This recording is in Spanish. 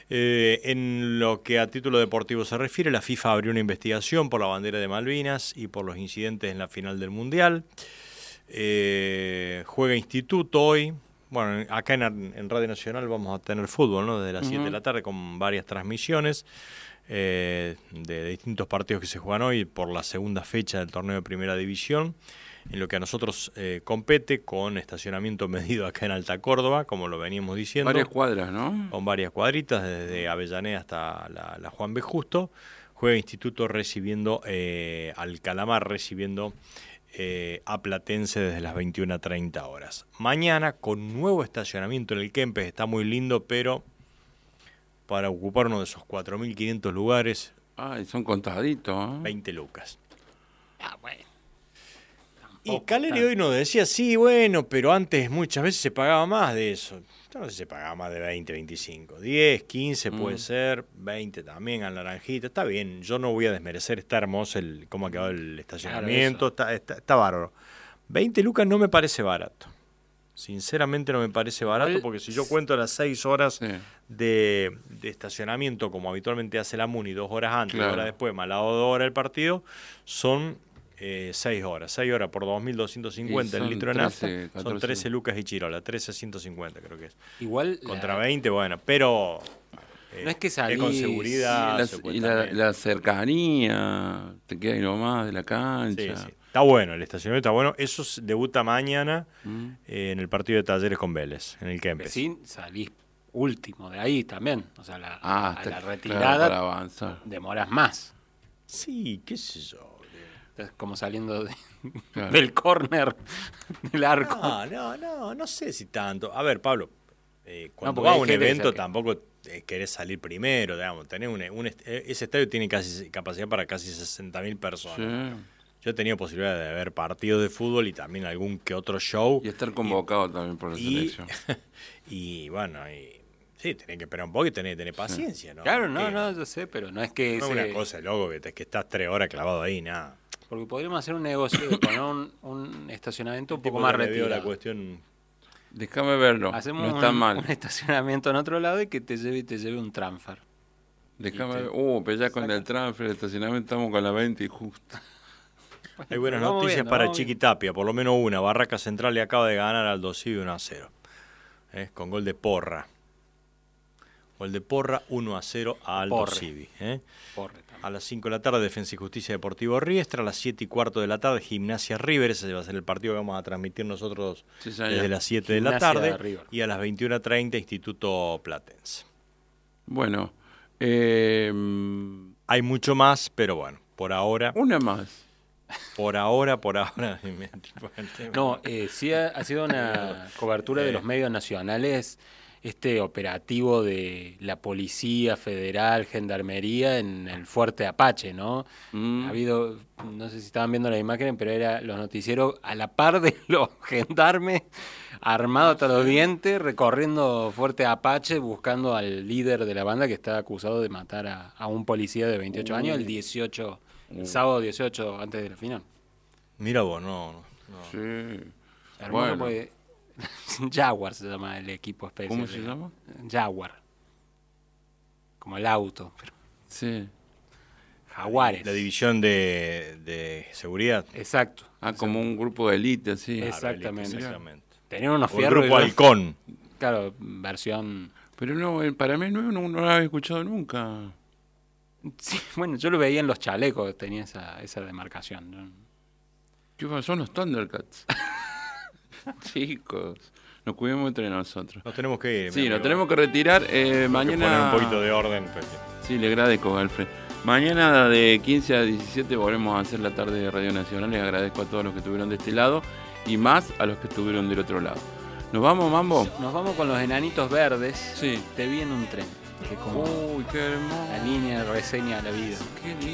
En lo que a título deportivo se refiere, la FIFA abrió una investigación por la bandera de Malvinas y por los incidentes en la final del Mundial. Juega Instituto hoy. Bueno, acá en Radio Nacional vamos a tener fútbol, ¿no? Desde las 7 de la tarde con varias transmisiones de distintos partidos que se juegan hoy por la segunda fecha del torneo de Primera División. En lo que a nosotros compete, con estacionamiento medido acá en Alta Córdoba, como lo veníamos diciendo. Varias cuadras, ¿no? Con varias cuadritas, desde Avellaneda hasta la Juan B. Justo. Juega Instituto recibiendo al Calamar, recibiendo a Platense desde las 21:30 horas. Mañana, con nuevo estacionamiento en el Kempes, está muy lindo, pero para ocupar uno de esos 4.500 lugares... Ay, son contaditos, ¿eh? 20 lucas. Ah, bueno. Y Caleri hoy nos decía, sí, bueno, pero antes muchas veces se pagaba más de eso. Yo no sé si se pagaba más de 20, 25, 10, 15 puede ser, 20 también al Naranjita. Está bien, yo no voy a desmerecer, está hermoso cómo ha quedado el estacionamiento, está bárbaro. 20 lucas no me parece barato. Sinceramente no me parece barato, porque si yo cuento las 6 horas de estacionamiento, como habitualmente hace la MUNI, 2 horas antes, 2 horas después, más las 2 horas del partido, son... 6 horas. 6 horas por 2.250 el litro de nafta. Son 13 lucas y chirola. 13.150 creo que es. Igual. Contra 20, bueno, pero. No es que salís. Con seguridad. Y la cercanía. Te queda ahí nomás de la cancha. Sí. Está bueno, el estacionamiento está bueno. Eso debuta mañana en el partido de Talleres con Vélez, en el Kempes. Sí, salís último de ahí también. O sea, a la retirada. Claro, para avanzar. Demoras más. Sí, qué sé yo. Como saliendo del córner del arco. No sé si tanto. A ver, Pablo, cuando va a un evento tampoco querés salir primero, digamos. Ese estadio tiene capacidad para casi 60.000 personas. Sí. Yo he tenido posibilidad de ver partidos de fútbol y también algún que otro show. Y estar convocado también por la selección. Y bueno, sí, tenés que esperar un poco y tenés que tener paciencia, ¿no? Claro, yo sé, pero no es que... No es una cosa, loco, que estás 3 horas clavado ahí, nada. Porque podríamos hacer un negocio de poner un estacionamiento un poco más retirado. La cuestión... Déjame verlo, hacemos no está mal. Un estacionamiento en otro lado y que te lleve un transfer. Déjame ver. Pero ya con el transfer, el estacionamiento estamos con la 20 y justo. Hay buenas noticias para Chiquitapia, por lo menos una. Barraca Central le acaba de ganar al Dosivi 1-0. Con gol de Porra. Gol de Porra, 1-0 a Aldo Civi. A las 5 de la tarde, Defensa y Justicia Deportivo Riestra. A las 7:15 de la tarde, Gimnasia River. Ese va a ser el partido que vamos a transmitir nosotros desde las 7 de la tarde. Y a las 21:30, Instituto Platense. Bueno. Hay mucho más, pero bueno, por ahora... Una más. Por ahora. No, sí ha sido una cobertura de los medios nacionales... Este operativo de la Policía Federal, Gendarmería en el Fuerte Apache, ¿no? Ha habido, no sé si estaban viendo la imagen, pero era los noticieros a la par de los gendarmes, armados hasta los dientes, recorriendo Fuerte Apache, buscando al líder de la banda que está acusado de matar a un policía de 28 años, el sábado 18, antes de la final. Mira vos, no. Sí. Hermoso, porque... Jaguar se llama el equipo especial. ¿Cómo se llama? Jaguar. Como el auto. Pero... Sí. Jaguares. La división de seguridad. Exacto. Como un grupo de élite, sí. Exactamente. Tenían unos fierros. El grupo Halcón. Claro, versión... Pero no, para mí no lo había escuchado nunca. Sí, bueno, yo lo veía en los chalecos, tenía esa demarcación. ¿Qué pasó? Los Thundercats. Chicos, nos cuidemos entre nosotros. Nos tenemos que ir. Sí, nos tenemos que retirar. Mañana. Que poner un poquito de orden. Sí, le agradezco, Alfred. Mañana de 15 a 17 volvemos a hacer la tarde de Radio Nacional. Les agradezco a todos los que estuvieron de este lado y más a los que estuvieron del otro lado. ¿Nos vamos, Mambo? Nos vamos con los enanitos verdes. Sí. Te vi en un tren. Que como uy, qué hermoso. La niña reseña la vida. Qué lindo.